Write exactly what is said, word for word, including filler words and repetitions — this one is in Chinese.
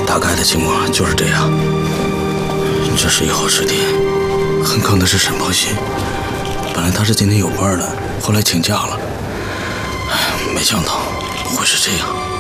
大概的情况就是这样。这是一号尸体，很坑的是沈鹏新。本来他是今天有班的，后来请假了。哎，没想到会是这样。